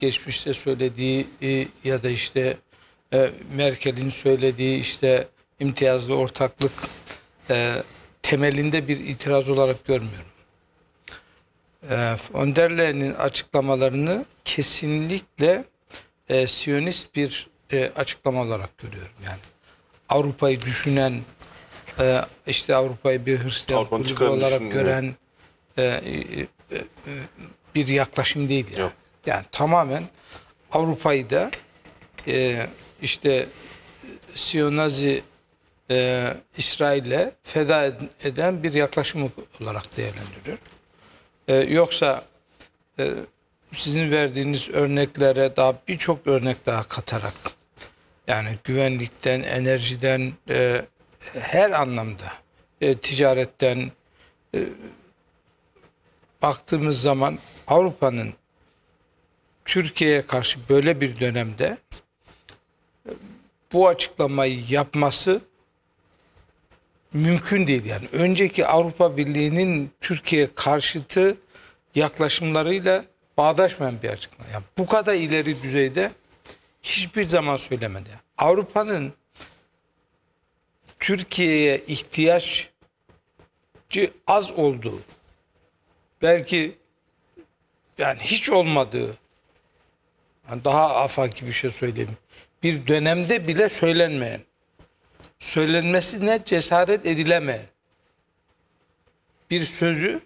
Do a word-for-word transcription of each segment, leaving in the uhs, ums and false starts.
geçmişte söylediği e, ya da işte e, Merkel'in söylediği işte imtiyazlı ortaklık e, temelinde bir itiraz olarak görmüyorum. E, von der Leyen'in açıklamalarını kesinlikle e, Siyonist bir e, açıklama olarak görüyorum. Yani Avrupa'yı düşünen, e, işte Avrupa'yı bir Hristiyan kulübü olarak gören e, e, e, bir yaklaşım değil yani. Yok. Yani tamamen Avrupa'yı da e, işte Siyonazi e, İsrail'e feda eden bir yaklaşım olarak değerlendiriyor. E, yoksa e, sizin verdiğiniz örneklere daha birçok örnek daha katarak, yani güvenlikten, enerjiden, e, her anlamda, e, ticaretten e, baktığımız zaman Avrupa'nın Türkiye'ye karşı böyle bir dönemde e, bu açıklamayı yapması mümkün değil. Yani önceki Avrupa Birliği'nin Türkiye karşıtı yaklaşımlarıyla bağdaşmayan bir açıklama. Yani bu kadar ileri düzeyde hiçbir zaman söylemedi. Avrupa'nın Türkiye'ye ihtiyaççı az olduğu, belki yani hiç olmadığı, yani daha afaki bir şey söyleyeyim, bir dönemde bile söylenmeyen, söylenmesine cesaret edilemeyen bir sözü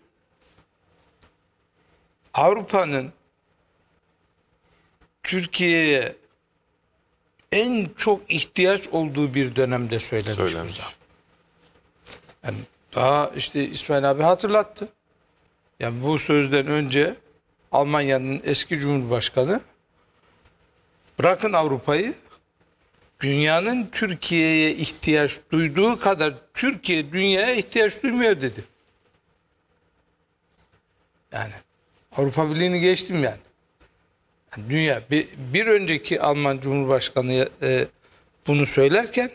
Avrupa'nın Türkiye'ye en çok ihtiyaç olduğu bir dönemde söylemiş. Söylemiş. Yani daha işte İsmail abi hatırlattı. Yani bu sözden önce Almanya'nın eski Cumhurbaşkanı, bırakın Avrupa'yı, dünyanın Türkiye'ye ihtiyaç duyduğu kadar Türkiye dünyaya ihtiyaç duymuyor dedi. Yani Avrupa Birliği'ni geçtim yani. Yani dünya bir, bir önceki Alman Cumhurbaşkanı e, bunu söylerken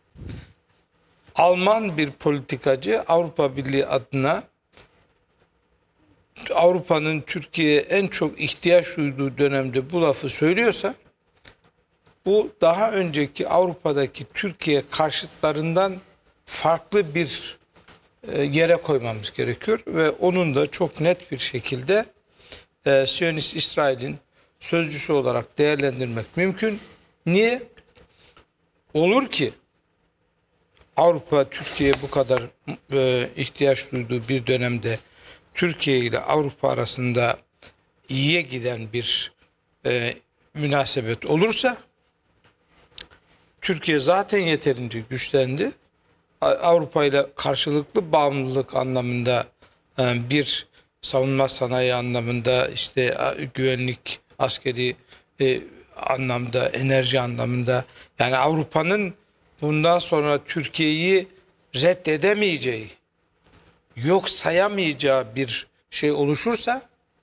Alman bir politikacı Avrupa Birliği adına Avrupa'nın Türkiye'ye en çok ihtiyaç duyduğu dönemde bu lafı söylüyorsa, bu daha önceki Avrupa'daki Türkiye karşıtlarından farklı bir yere koymamız gerekiyor ve onun da çok net bir şekilde e, Siyonist İsrail'in sözcüsü olarak değerlendirmek mümkün. Niye? Olur ki Avrupa Türkiye'ye bu kadar e, ihtiyaç duyduğu bir dönemde Türkiye ile Avrupa arasında iyiye giden bir e, münasebet olursa, Türkiye zaten yeterince güçlendi. Avrupa ile karşılıklı bağımlılık anlamında, bir savunma sanayi anlamında, işte güvenlik, askeri e, anlamda, enerji anlamında, yani Avrupa'nın bundan sonra Türkiye'yi reddedemeyeceği, yok sayamayacağı bir şey oluşursa,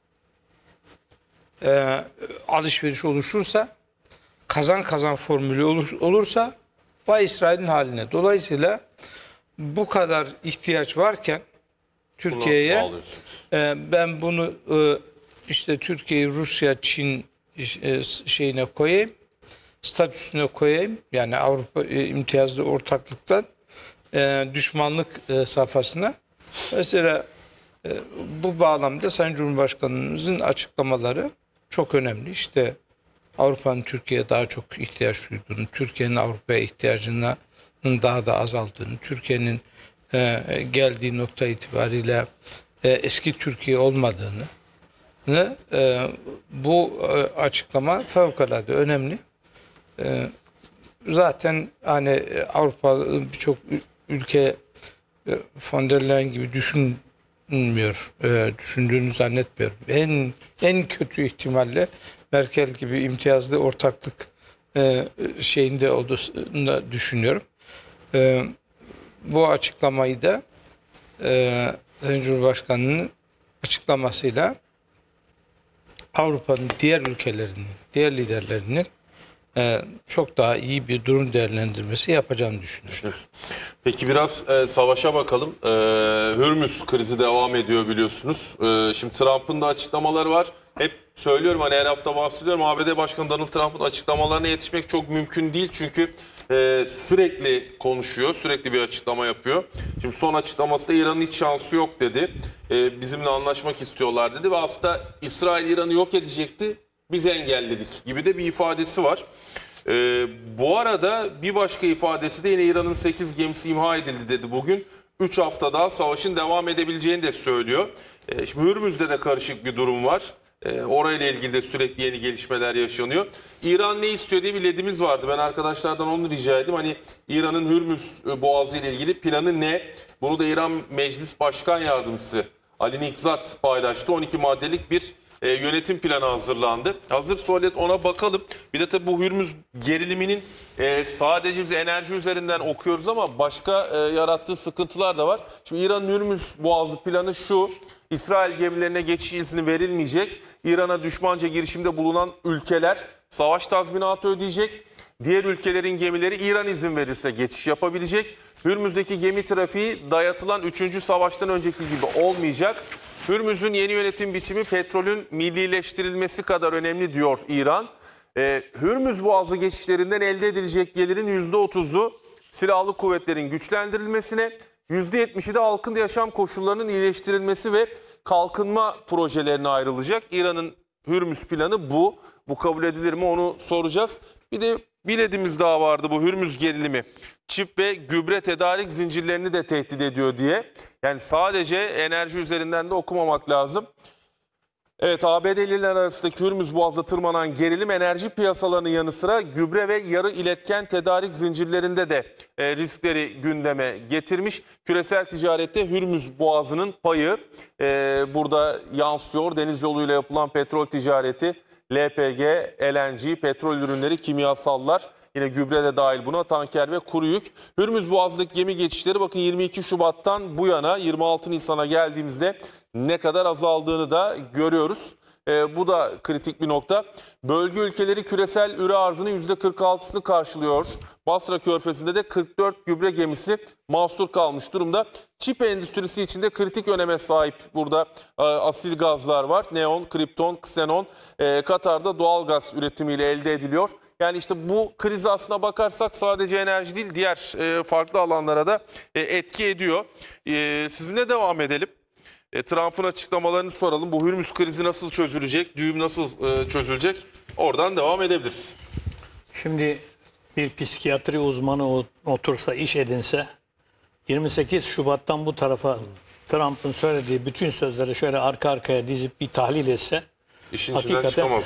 e, alışveriş oluşursa, kazan kazan formülü olur, olursa vay İsrail'in haline. Dolayısıyla bu kadar ihtiyaç varken Türkiye'ye e, ben bunu e, işte Türkiye'yi Rusya, Çin e, şeyine koyayım, statüsüne koyayım. Yani Avrupa e, imtiyazlı ortaklıktan e, düşmanlık e, safhasına. Mesela e, bu bağlamda Sayın Cumhurbaşkanımızın açıklamaları çok önemli. İşte Avrupa'nın Türkiye'ye daha çok ihtiyaç duyduğunu, Türkiye'nin Avrupa'ya ihtiyacının daha da azaldığını, Türkiye'nin e, geldiği nokta itibariyle e, eski Türkiye olmadığını, e, bu e, açıklama fevkalade önemli. E, zaten hani Avrupa birçok ülke e, von der Leyen gibi düşünmüyor, e, düşündüğünü zannetmiyorum. En en kötü ihtimalle Merkel gibi imtiyazlı ortaklık e, şeyinde olduğunu düşünüyorum. E, bu açıklamayı da e, Sayın Cumhurbaşkanı'nın açıklamasıyla Avrupa'nın diğer ülkelerinin, diğer liderlerinin e, çok daha iyi bir durum değerlendirmesi yapacağını düşünüyorum. Peki biraz e, savaşa bakalım. E, Hürmüz krizi devam ediyor biliyorsunuz. E, şimdi Trump'ın da açıklamaları var. hep söylüyorum, hani her hafta bahsediyorum, A B D Başkanı Donald Trump'ın açıklamalarına yetişmek çok mümkün değil. Çünkü e, sürekli konuşuyor, sürekli bir açıklama yapıyor. Şimdi son açıklamasında İran'ın hiç şansı yok dedi. E, bizimle anlaşmak istiyorlar dedi ve aslında İsrail İran'ı yok edecekti, biz engelledik gibi de bir ifadesi var. E, bu arada bir başka ifadesi de yine İran'ın sekiz gemisi imha edildi dedi bugün. üç hafta daha savaşın devam edebileceğini de söylüyor. E, şimdi Hürmüz'de de karışık bir durum var. E, orayla ilgili de sürekli yeni gelişmeler yaşanıyor. İran ne istiyor diye bir ledimiz vardı. Ben arkadaşlardan onu rica ettim. Hani İran'ın Hürmüz Boğazı ile ilgili planı ne? Bunu da İran Meclis Başkan Yardımcısı Ali Nikzat paylaştı. on iki maddelik bir e, yönetim planı hazırlandı. Hazır Solet, ona bakalım. Bir de tabii bu Hürmüz geriliminin e, sadece biz enerji üzerinden okuyoruz ama başka e, yarattığı sıkıntılar da var. Şimdi İran'ın Hürmüz Boğazı planı şu: İsrail gemilerine geçiş izni verilmeyecek. İran'a düşmanca girişimde bulunan ülkeler savaş tazminatı ödeyecek. Diğer ülkelerin gemileri İran izin verirse geçiş yapabilecek. Hürmüz'deki gemi trafiği dayatılan üçüncü savaştan önceki gibi olmayacak. Hürmüz'ün yeni yönetim biçimi petrolün millileştirilmesi kadar önemli diyor İran. Ee, Hürmüz Boğazı geçişlerinden elde edilecek gelirin yüzde otuzu silahlı kuvvetlerin güçlendirilmesine, yüzde yetmişi de halkın yaşam koşullarının iyileştirilmesi ve kalkınma projelerine ayrılacak. İran'ın Hürmüz planı bu. Bu kabul edilir mi onu soracağız. Bir de bir ledimiz daha vardı, bu Hürmüz gerilimi. Çip ve gübre tedarik zincirlerini de tehdit ediyor diye. Yani sadece enerji üzerinden de okumamak lazım. Evet, A B D'liler arasındaki Hürmüz Boğazı'da tırmanan gerilim enerji piyasalarının yanı sıra gübre ve yarı iletken tedarik zincirlerinde de e, riskleri gündeme getirmiş. Küresel ticarette Hürmüz Boğazı'nın payı e, burada yansıyor. Deniz yoluyla yapılan petrol ticareti, L P G, L N G, petrol ürünleri, kimyasallar, yine gübre de dahil buna, tanker ve kuru yük. Hürmüz Boğazı'ndaki gemi geçişleri bakın yirmi iki Şubat'tan bu yana yirmi altı Nisan'a geldiğimizde ne kadar azaldığını da görüyoruz. E, bu da kritik bir nokta. Bölge ülkeleri küresel üre arzının yüzde kırk altısını karşılıyor. Basra Körfezi'nde de kırk dört gübre gemisi mahsur kalmış durumda. Çip endüstrisi içinde kritik öneme sahip burada e, asil gazlar var. Neon, kripton, ksenon. E, Katar'da doğal gaz üretimiyle elde ediliyor. Yani işte bu kriz aslına bakarsak sadece enerji değil, diğer e, farklı alanlara da e, etki ediyor. E, sizinle devam edelim. E, Trump'ın açıklamalarını soralım. Bu Hürmüz krizi nasıl çözülecek? Düğüm nasıl e, çözülecek? Oradan devam edebiliriz. Şimdi bir psikiyatri uzmanı otursa, iş edinse, yirmi sekiz Şubat'tan bu tarafa Trump'ın söylediği bütün sözleri şöyle arka arkaya dizip bir tahlil etse, İşin içinden çıkamaz.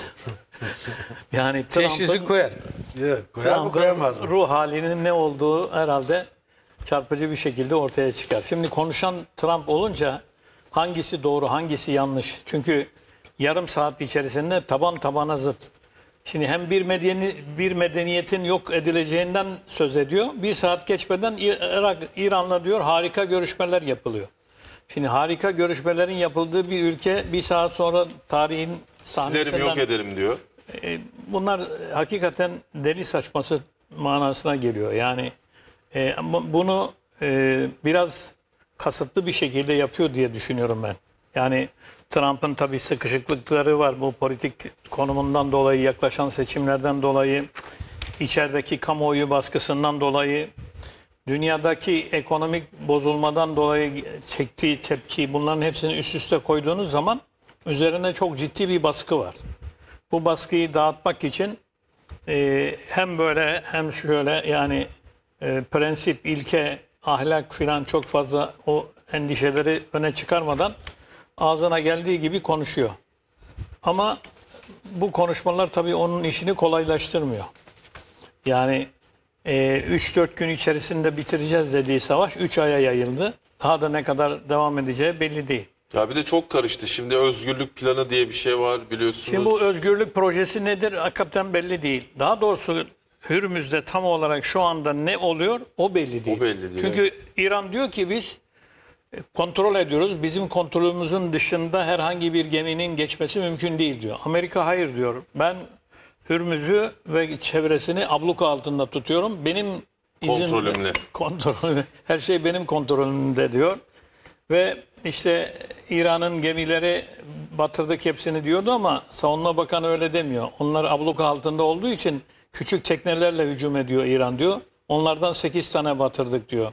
yani Teşhisi Trump'ın koyar. Koyar mı koyamaz mı? ruh halinin ne olduğu herhalde çarpıcı bir şekilde ortaya çıkar. Şimdi konuşan Trump olunca hangisi doğru, hangisi yanlış? Çünkü yarım saat içerisinde taban tabana zıt. Şimdi hem bir medeni bir medeniyetin yok edileceğinden söz ediyor. Bir saat geçmeden Irak, İran'la diyor harika görüşmeler yapılıyor. Şimdi harika görüşmelerin yapıldığı bir ülke bir saat sonra tarihin sahnesinden... Silerim, yok ederim diyor. E, bunlar hakikaten deli saçması manasına geliyor. Yani e, bunu e, biraz kasıtlı bir şekilde yapıyor diye düşünüyorum ben. Yani Trump'ın tabii sıkışıklıkları var bu politik konumundan dolayı, yaklaşan seçimlerden dolayı, içerideki kamuoyu baskısından dolayı, dünyadaki ekonomik bozulmadan dolayı çektiği tepki, bunların hepsini üst üste koyduğunuz zaman üzerine çok ciddi bir baskı var. Bu baskıyı dağıtmak için e, hem böyle hem şöyle, yani e, prensip, ilke, ahlak filan çok fazla o endişeleri öne çıkarmadan ağzına geldiği gibi konuşuyor. Ama bu konuşmalar tabii onun işini kolaylaştırmıyor. Yani üç dört gün içerisinde bitireceğiz dediği savaş üç aya yayıldı. Daha da ne kadar devam edeceği belli değil. Ya bir de çok karıştı. Şimdi özgürlük planı diye bir şey var biliyorsunuz. Şimdi bu özgürlük projesi nedir hakikaten belli değil. Daha doğrusu Hürmüz'de tam olarak şu anda ne oluyor o belli değil. O belli değil. Çünkü İran diyor ki biz kontrol ediyoruz. Bizim kontrolümüzün dışında herhangi bir geminin geçmesi mümkün değil diyor. Amerika hayır diyor. Ben Hürmüz'ü ve çevresini abluka altında tutuyorum. Benim Kontrolümle. Kontrolümle. Her şey benim kontrolümde diyor. Ve işte İran'ın gemileri batırdık hepsini diyordu ama Savunma Bakanı öyle demiyor. Onlar abluka altında olduğu için küçük teknelerle hücum ediyor İran diyor. Onlardan sekiz tane batırdık diyor.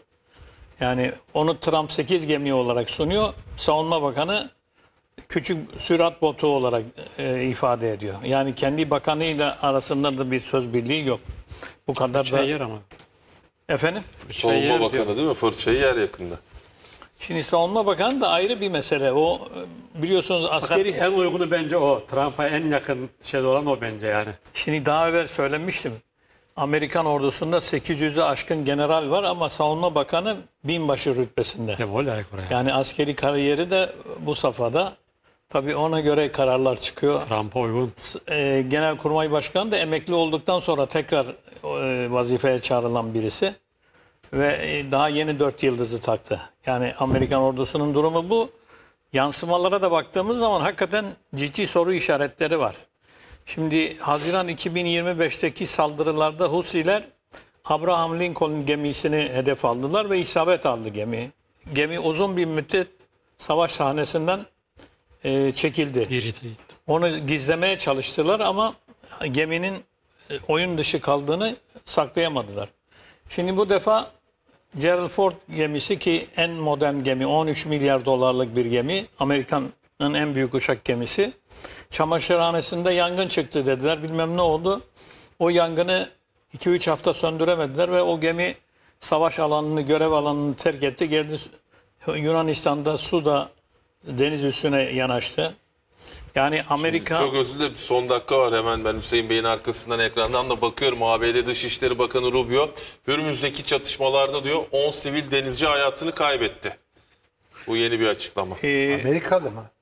Yani onu Trump sekiz gemi olarak sunuyor. Savunma Bakanı küçük sürat botu olarak e, ifade ediyor. Yani kendi bakanıyla arasında da bir söz birliği yok. Bu kadar da... Fırçayı yer ama. Efendim? Fırçayı Savunma yer Bakanı diyor. değil mi? Fırçayı yer yakında. Şimdi Savunma Bakanı da ayrı bir mesele. O e, biliyorsunuz Fakat askeri... en uygunu bence o. Trump'a en yakın şey olan o bence yani. Şimdi daha evvel söylemiştim. Amerikan ordusunda sekiz yüzü aşkın general var ama Savunma Bakanı binbaşı rütbesinde. Değil mi? O layık oraya. Yani askeri kariyeri de bu safhada. Tabii ona göre kararlar çıkıyor. Trump'a uygun. E, Genelkurmay Başkanı da emekli olduktan sonra tekrar e, vazifeye çağrılan birisi. Ve e, daha yeni dört yıldızı taktı. Yani Amerikan ordusunun durumu bu. Yansımalara da baktığımız zaman hakikaten ciddi soru işaretleri var. Şimdi Haziran iki bin yirmi beşteki saldırılarda Husiler Abraham Lincoln gemisini hedef aldılar ve isabet aldı gemi. Gemi uzun bir müddet savaş sahnesinden e, çekildi. Girit'e gitti. Onu gizlemeye çalıştılar ama geminin e, oyun dışı kaldığını saklayamadılar. Şimdi bu defa Gerald Ford gemisi ki en modern gemi, on üç milyar dolarlık bir gemi, Amerika'nın en büyük uçak gemisi. Çamaşırhanesinde yangın çıktı dediler, bilmem ne oldu. O yangını iki üç hafta söndüremediler ve o gemi savaş alanını, görev alanını terk etti. Geldi Yunanistan'da suda deniz üstüne yanaştı. Yani Amerika... Çok özür dilerim. Son dakika var, hemen ben Hüseyin Bey'in arkasından ekrandan da bakıyorum. A B D Dışişleri Bakanı Rubio, Hürmüz'deki çatışmalarda diyor on sivil denizci hayatını kaybetti. Bu yeni bir açıklama. e, Amerikalı mı?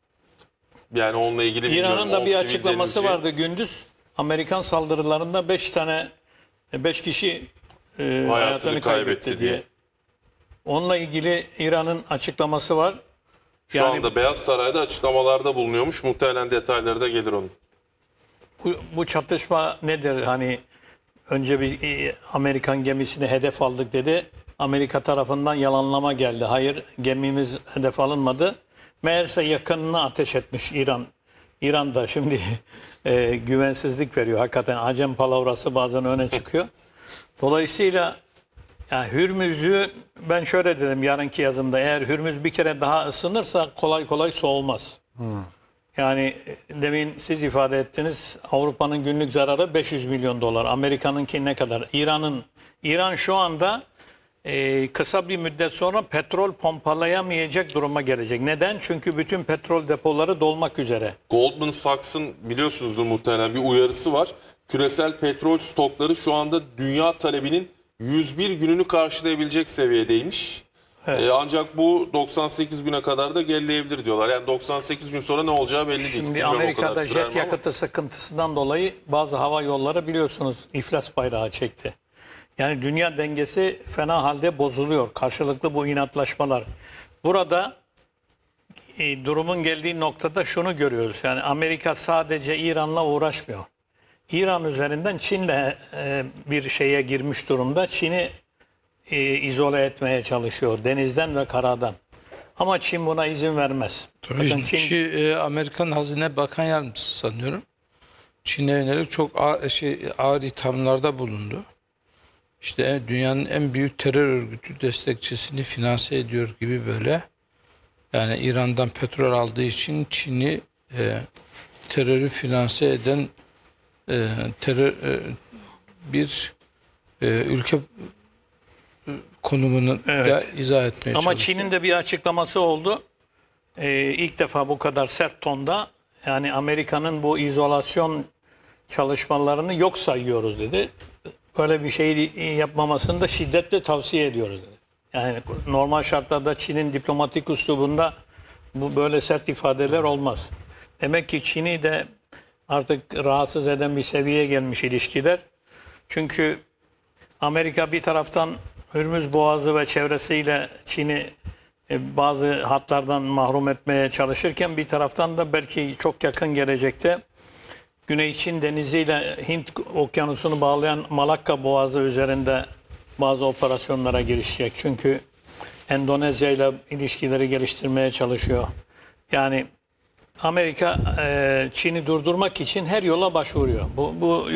Yani onunla ilgili bilmiyorum. İran'ın da on bir sivil açıklaması denizci. vardı gündüz. Amerikan saldırılarında beş tane beş kişi e, hayatını, Hayatını kaybetti, kaybetti diye. diye. Onunla ilgili İran'ın açıklaması var. Şu Yani anda Beyaz Saray'da açıklamalarda bulunuyormuş. Muhtemelen detayları da gelir onun. bu, bu çatışma nedir? Hani önce bir e, Amerikan gemisini hedef aldık dedi. Amerika tarafından yalanlama geldi. Hayır, gemimiz hedef alınmadı. Meğerse yakınına ateş etmiş İran. İran da şimdi e, güvensizlik veriyor. Hakikaten acem palavrası bazen öne çıkıyor. Dolayısıyla yani Hürmüz'ü ben şöyle dedim yarınki yazımda, eğer Hürmüz bir kere daha ısınırsa kolay kolay soğumaz. Yani demin siz ifade ettiniz, Avrupa'nın günlük zararı beş yüz milyon dolar. Amerika'nınki ne kadar? İran'ın İran şu anda e, kısa bir müddet sonra petrol pompalayamayacak duruma gelecek. Neden? Çünkü bütün petrol depoları dolmak üzere. Goldman Sachs'ın biliyorsunuzdur muhtemelen bir uyarısı var. Küresel petrol stokları şu anda dünya talebinin yüz bir gününü karşılayabilecek seviyedeymiş. Evet. Ee, ancak bu doksan sekiz güne kadar da gerileyebilir diyorlar. Yani doksan sekiz gün sonra ne olacağı belli değil. Şimdi Bilmiyorum o Amerika'da kadar sürer jet mi ama. yakıtı sıkıntısından dolayı bazı hava yolları biliyorsunuz iflas bayrağı çekti. Yani dünya dengesi fena halde bozuluyor. Karşılıklı bu inatlaşmalar. Burada e, durumun geldiği noktada şunu görüyoruz. Yani Amerika sadece İran'la uğraşmıyor. İran üzerinden Çin'le e, bir şeye girmiş durumda. Çin'i e, izole etmeye çalışıyor denizden ve karadan. Ama Çin buna izin vermez. Bakın Çin, Çin, e, Amerikan Hazine Bakan Yardımcısı sanıyorum. Çin'e yönelik çok ağır, şey, ağır ithamlarda bulundu. İşte e, dünyanın en büyük terör örgütü destekçisini finanse ediyor gibi böyle. Yani İran'dan petrol aldığı için Çin'i e, terörü finanse eden e, terör e, bir e, ülke e, konumunu Evet. da izah etmeye ama çalıştı. Çin'in de bir açıklaması oldu. Ee, ilk defa bu kadar sert tonda, yani Amerika'nın bu izolasyon çalışmalarını yok sayıyoruz dedi. Böyle bir şey yapmamasını da şiddetle tavsiye ediyoruz dedi. Yani normal şartlarda Çin'in diplomatik üslubunda bu böyle sert ifadeler olmaz. Demek ki Çin'i de artık rahatsız eden bir seviyeye gelmiş ilişkiler. Çünkü Amerika bir taraftan Hürmüz Boğazı ve çevresiyle Çin'i e, bazı hatlardan mahrum etmeye çalışırken bir taraftan da belki çok yakın gelecekte Güney Çin Denizi ile Hint Okyanusu'nu bağlayan Malakka Boğazı üzerinde bazı operasyonlara girişecek. Çünkü Endonezya ile ilişkileri geliştirmeye çalışıyor. Yani Amerika e, Çin'i durdurmak için her yola başvuruyor. Bu, bu